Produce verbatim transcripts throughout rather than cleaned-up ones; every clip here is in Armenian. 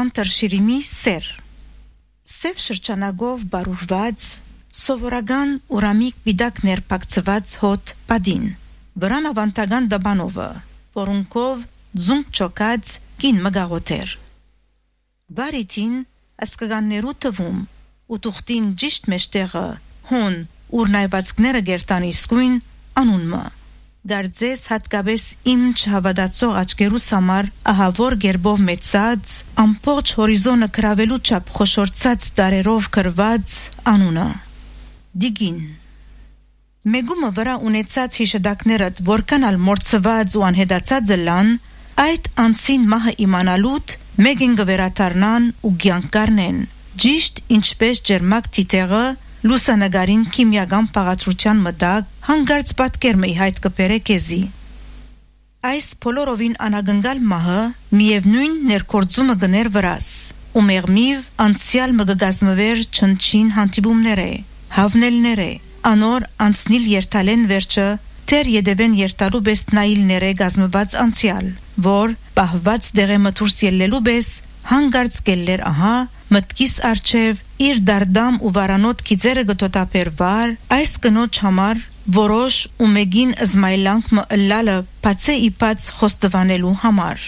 Ան տրշիրիմի սեր Սև շրջանագով բարուրված Սովորական ուրամիկ բիդակ ներպակցված հոտ պադին Վրան ավանտագան դաբանովը Որունքով ձունք չոկած կին մգաղոտեր Բարիթին ասկգաններու տվում ու տուղտին ճիշտ մեջտեղը հոն ուր նայվածքները գերտան իսկույն անունմը Գարձես հատկապես իմ չհավատացող աչքերուս համար ահավոր գերբով մեծած, ամբողջ հորիզոնը կրավելու չափ խոշորցած տարերով կրված անունը։ Դիգին Մեգումը վրա ունեցած հիշադակներըդ որքան ալ մորցված ու անհետացած լան, այդ անցին մահը իմանալուտ մեգին գվերատարնան ու գյանկարնեն, ճիշտ ինչպես ջերմակ թիթեղը լուսանագարին քիմիական պաղացրության մտակ հանգարց պատկերմը իհայտ կպերը կեզի։ Այս բոլորովին անագնգալ մահը միևնույն ներկործումը գներ վրաս, ու մեղմիվ անցյալ մգգազմվեր չնչին հանդիպումներ է, հավնելներ է, անոր անցնիլ երթալեն վերջը, թեր յետևեն երթալու բես նայիլներ է գազմված անցյալ, որ պահված դեղե մթուրս ելլելու բես հանգարց կելլեր ահա մտքիս արջև իր դարդամ ու վարանոտ քիծերը գտոտապեր վար այս կնոջ համար որոշ ու մեգին զմայլանք մը ըլլալը պացե իպած խոստվանելու համար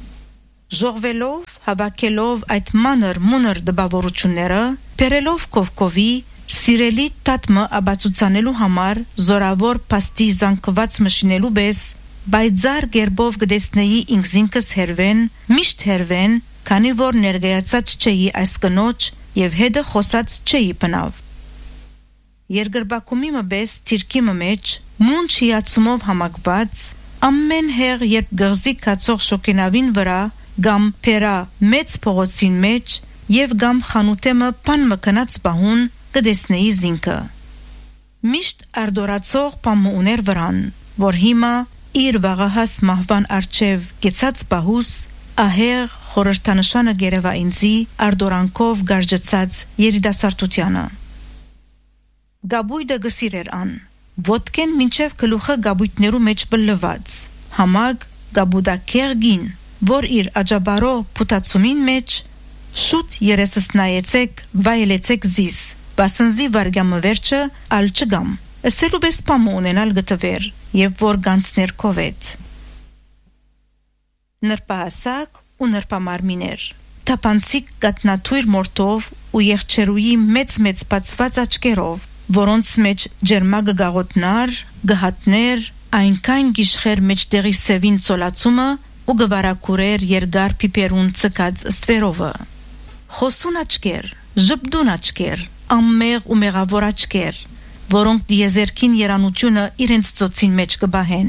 ժողվելով հավաքելով այդ մանր մունր դպավորությունները պերելով կովկովի սիրելի տատմը աբացուցանելու համար զորավոր պաստի զանգված մշինելու բես բայձար գերբով գդեսնեի ինքզինքս հերվեն միշտ հերվեն քանի որ ներգայացած չէի այս կնոջ եւ հետը խոսած չէի բնավ Երգրբակումի մբես թիրքի մեջ մունչ հիացումով համակված ամեն հեղ երբ գղզի կացող շոկենավին վրա գամ պերա մեծ փողոցին մեջ եւ գամ խանութեմը պան մկնած բահուն կդեսնեի զինքը միշտ արդորացող պամը ուներ վրան որ հիմա իր վաղահաս մահվան արջև գեցած բահուս ահեղ խորհրդանշանը գերեվա ինձի արդորանքով գարջծած երիտասարդությանը Գաբույդը գսիրեր ան ոտքեն մինչև գլուխը գաբույտներու մեջ բլլված համագ գաբուդակեր գին որ իր աջաբարող փութացումին մեջ շուտ երեսս նայեցեք վայելեցեք զիս բասնզի վարգամը վերջը ալ չգամ ասելու բես պամը ունենալ գտվեր եւ որ գանցներ կովետ նրպահասակ ու նրպամարմիներ թափանցիկ գատնաթույր մորթով ու եղջերուի մեծ-մեծ բացված աչքերով որոնց մեջ ջերմագը գաղոտնար գհատներ այնքան գիշխեր մեջտեղի սևին ծոլացումը ու գվարակուրեր երգար պիպերուն ծկած ստվերովը խոսուն աչքեր ժպդուն աչքեր ամմեղ ու մեղավոր աչքեր որոնք դիեզերքին երանությունը իրենց ծոցին մեջ կբահեն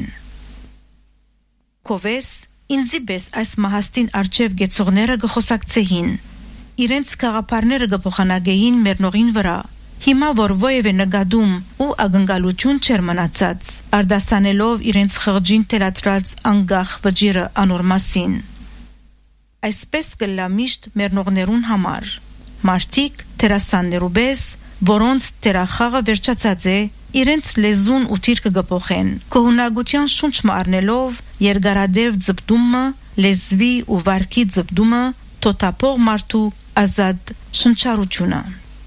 կովես ինձի բես այս մահաստին արջև գեցողները գխոսակցեին իրենց կաղապարները գփոխանագեին մերնողին վրա հիմա որ ովևէ նգադում ու ագնգալություն չեր մնացած արդասանելով իրենց խղճին թելադրած անգախ վճիրը անոր մասին այսպես կլա միշտ մերնողներուն համար մարդիկ տերասաններու բես որոնց տերախաղը վերջացած է իրենց լեզուն ու թիրքը գփոխեն կողունակության շունչ մառնելով երգարադև ձպտումը լեզվի ու վարքի ձպտումը տոտապող մարդու ազատ շնչառությունը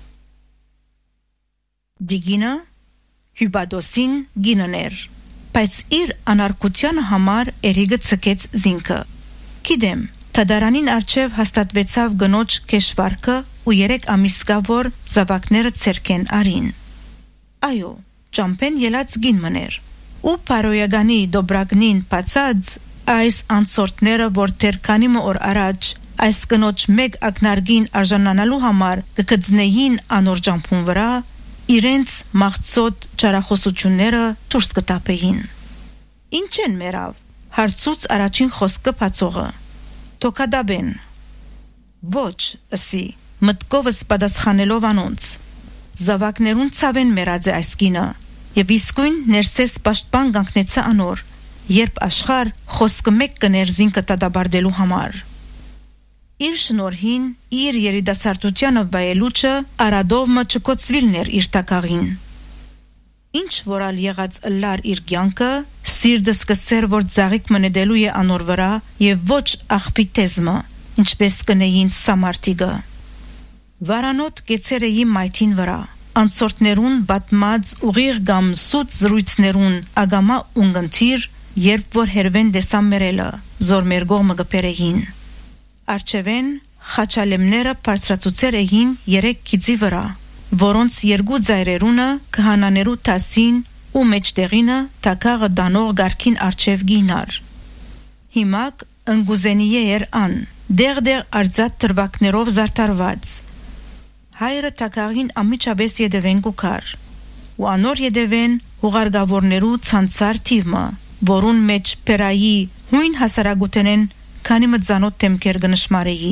Դիգինը հյուբադոսին գիններ բայց իր անարգության համար էրիգը ցկեց զինքը գիտեմ Թադարանին արջև հաստատվեցավ գնոջ կեշվարկը ու երեք ամիս կա որ զավակները ցերքեն արին այո ճամփեն ելած գին մներ ու պարոյագանի դոբրագնին պացած այս անցորդները որ թեր քանի օր առաջ այս կնոջ մեկ ակնարգին արժանանալու համար կգծնեին անոր ճամփուն վրա իրենց մաղցոտ ճարախոսությունները դուրս կտապեին ինչ են մերավ հարցուց առաջին խոսքը բացողը Տոկադաբեն Ոչ, ըսի, մտկովս պատասխանելով անոնց Զավակներուն ցավեն մերած է այս կինը Եվ իսկույն ներսես պաշտպան գանքնեցը անոր Երբ աշխար խոսքը մեկ կներ զինքը տադաբարդելու համար Իր շնորհին, իր երիտասարդությանը վայելուչը արադով մը չկոծվիլներ իր տակաղին Ինչ որալ եղած ըլլար իր կյանքը, սիրտս կսեր որ ձաղիկ մնեդելու է անոր վրա եւ ոչ աղբի տեզմը, ինչպես կնեին Սամարտիգը։ Վարանոտ գեցերեի մայթին վրա, անցորդներուն բատմած ուղիղ գամ սուտ զրույցներուն ագամա ունգընթիր, երբ որ հերվեն դեսամերելը, զոր մեր գողմը գպերեին։ Արջևեն խաչալեմները բարձրացուցեր էին երեք քիծի վրա, որոնց երկու ձայրերունը քահանաներու տասին ու մեջտեղինը թակաղը դանող գարքին արջև գինար։ Հիմակ ընգուզենիե էր ան, դեղ-դեղ արձատ տրվակներով զարտարված։ Հայրը թակաղին ամիջապես յետևեն գուքար, ու անոր յետևեն հուղարգավորներու ցանցար թիվը, որուն մեջ պերայի հույն հասարագութենեն քանի մծանոտ թեմքեր գնշմարեի։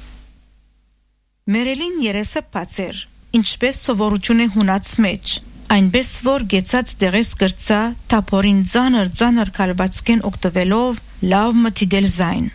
Մերելին երեսը բաց էր, ինչպես սովորություն է հունած մեջ, այնպես որ գեցած դեղես գրծա թափորին ձանր ձանր կալվածքեն օգտվելով լավ մտիդել զայն։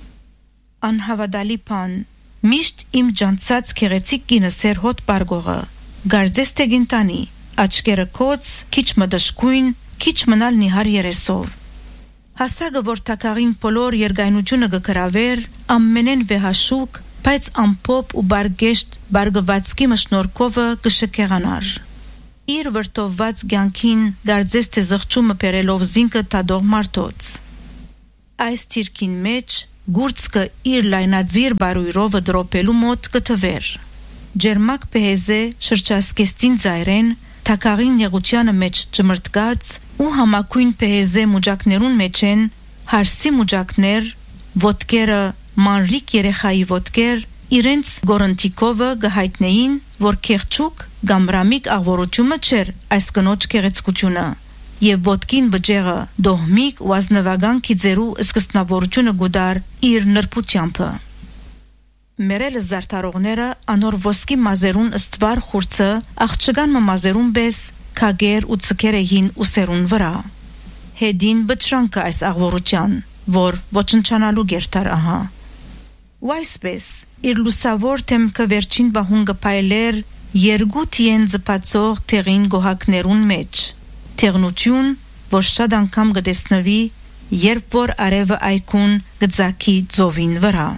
Անհավատալի բան, միշտ իմ ջանցած քեղեցիկ կինս էր հոտ բարգողը, գարձես տեգինտանի, աչկերը կոց, քիչ մդշկույն, քիչ մնալ նիհար երեսով։ Հասագը որ թակաղին բոլոր երգայնությունը գկրավեր, ամենեն վեհաշուկ, բայց ամփոփ ու բարգեշտ բարգվածքի մշնորհքովը կշքեղանար։ Իր վրտովված ցանկին գարձես թե զղջումը բերելով զինքը տադող մարդոց։ Այս թիրքին մեջ գուրցկը իր լայնածիր բարույրովը դրոպելու մոտ կթվեր։ Ջերմակ պեհեզե շրջասկեստին ծայրեն, թակաղին եղությանը մեջ ճմրտկած ու համակույն պեհեզե մուջակներուն մեջ են հարսի մուջակներ, ոտքերը մանրիկ երեխայի ոտքեր, իրենց գորընթիկովը գհայտնեին, որ քեղչուկ գամրամիկ աղվորությունը չէր այս կնոջ քեղեցկությունը, եւ ոտքին բջեղը դոհմիկ ու ազնվական քիծերու սկստնավորությունը գուդար իր նրբությամբ։ Մերելը զարդարողները անոր ոսկի մազերուն ըստվար խուրցը աղջկան մազերուն պես քագեր ու ցկեր էին ուսերուն վրա։ Հետին բճրանքը այս աղվորության, որ ոչնչանալու գերտար ահա։ Ու այսպես, իր լուսավոր թեմքը վերջին բահուն գպայլեր երկու տիեն զպացող տեղին գոհակներուն մեջ, թեղնություն, որ շատ անգամ գտեսնվի, երբ որ արևը այկուն գծակի ծովին վրա։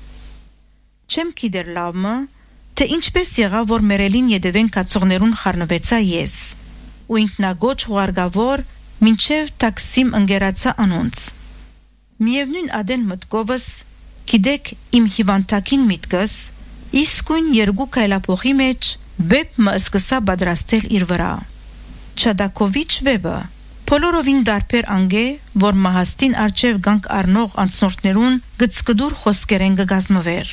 Չեմ գիտեր լավը, թե ինչպես եղավ, որ մերելին յետևեն կացողներուն խառնվեցա ես, ու ինքնագոչ հուարգավոր մինչև տաքսիմ ընկերացա անոնց։ Միևնույն ադեն մտքովս, գիտեք իմ հիվանդակին միտքս, իսկույն երկու կայլապոխի մեջ վեպ մը սկսա բադրաստել իր վրա։ Չադակովիչ վեպը, բոլորովին դարբեր անգե, որ մահաստին արջև գանք առնող անցնորդներուն գծկդուր խոսքերեն գգազմվեր։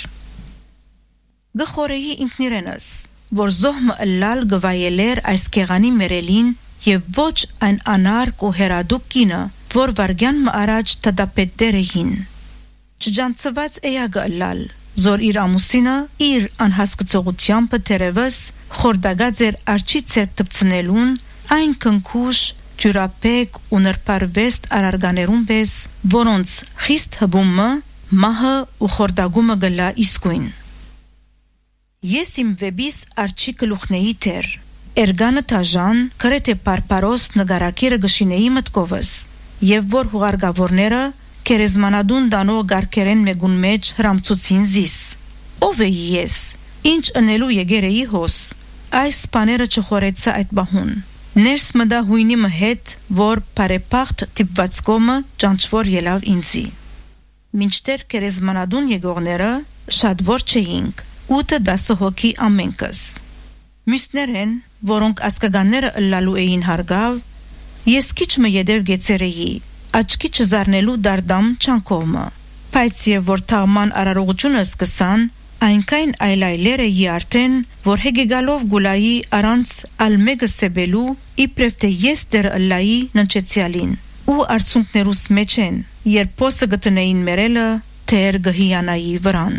Գխորեի ինքնիրենս, որ զոհմը ըլլալ գվայելեր այս կեղանի մերելին և ոչ այն անարգ ու հերադուկ կինը, որ վարգյան մը առաջ տդապետդեր էին։ Չջանցված էյագը ըլլալ, զոր իր ամուսինը իր անհասկծողությամբ թերևս խորդագած էր արջի ցերկ տպցնելուն այն կնքուշ, թյուրապեկ ու նրբարվեստ արարգաներուն պես, որոնց խիստ հբումը, մահը ու խորդագումը գլա իսկույն։ Ես իմ վեբիս արջի կլուխնեի թեր, էրգանը տաժան, կրեթե պարպարոս նգարակիրը գշինեի մտքովս, և որ հուղարգավորները կերեզմանադուն դանող գարկերեն մեգուն մեջ հրամցուցին զիս։ Ով էի ես, ինչ ընելու եգեր էի հոս, այս պաները չխորեցա այդ բահուն։ Ներս մդա հույնի մը հետ, որ պարեպախտ տիպվածկոմը ճանչվոր ելավ ինձի։ Մինչտեր կերեզմանադուն եղողները շատ որ չէինք, ութը դասը հոգի ամենքս։ Մյուսներեն, որոնք ասկագանները ըլլալու էին հարգավ, ես քիչ մը յետև գեցեր էի, աչքի չզարնելու դարդամ չանքովմը, բայց և որ թաղման արարողությունը սկսան, այնքայն այլայլեր էի արդեն, որ հեգեգալով գուլայի առանց ալմեգը սեբելու, իբրև թե ես դեր ըլլայի ննչեցյալին, ու արցունքներուս մեջ են, երբ պոսը գտնեին մերելը, թեր գհիանայի վրան։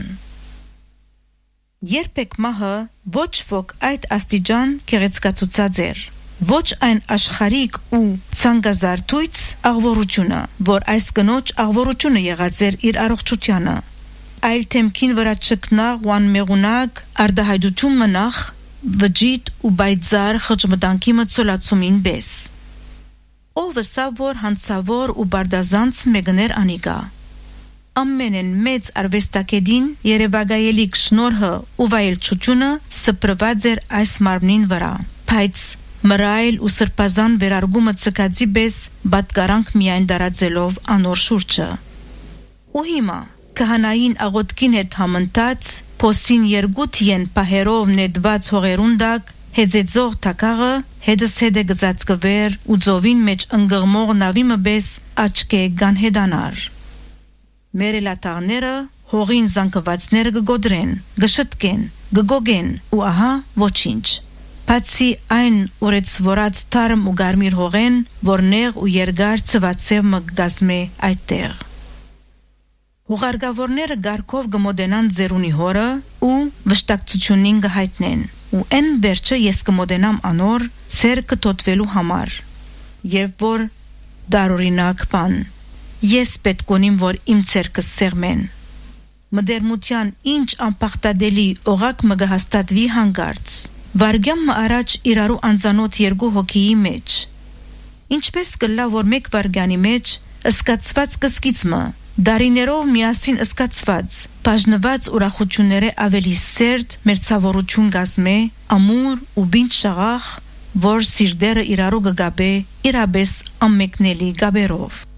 Երբեք մահը ոչ ոք այդ աստիճան կեղեցկացուցած էր, ոչ այն աշխարհիկ ու ցանկազարթույց աղվորությունը, որ այս կնոջ աղվորությունը եղած էր իր առողջությանը, այլ թեմքին վրա չկնաղ ու անմեղունակ արդահայտություն մնախ, վջիտ ու բայձար խճմտանքի մծոլացումին բես։ Ով վսավ որ հանցավոր ու բարդազանց մեգներ անիգա։ ամենեն մեծ արվեստագետին երևակայելիք շնորհը ու վայելչությունը սփռված էր այս մարմնին վրա, բայց մռայլ ու սրբազան վերարգումը ցկածի պես բատկարանք միայն դարածելով անոր շուրջը։ Ու հիմա քահանային աղոթքին հետ համընթաց փոսին երկու թիեն պահերով նետված հողերուն դակ հեծեծող թակաղը հետս հետ է գծածկվեր ու ծովին մեջ ընկղմող նավի մպես աչկե գանհեդանար։ Մերելատաղները հողին զանգվածները կգոդրեն, կշտկեն, կգոգեն ու ահա ոչինչ։ Բացի այն օրեցվորած թարմ ու գարմիր հողեն, որ նեղ ու երկար ծվածև մը կգազմե այդտեղ։ Հողարգավորները գարկով կմոդենան ձերունի հորը ու վշտակցությունին կհայտնեն, ու են վերջը ես կմոդենամ անոր ծեր կտոտվելու համար, երբ որ դարօրինակ բան, ես պետք ունիմ, որ իմ ցերկս սեղմեն։ Մդերմության ինչ անպախտադելի օղակ մը կհաստատվի հանգարց, վարգյամը առաջ իրարու անծանոթ երկու հոգիի մեջ։ Ինչպես կլա, որ մեկ վարգյանի մեջ ըսկացված կսկիցմը, դարիներով միասին ըսկացված, բաժնված ուրախությունները ավելի սերտ մերձավորություն գազմե, ամուր ու բինջ շաղախ, որ սիրտերը իրարու կգաբե իրապես անմեկնելի գաբերով։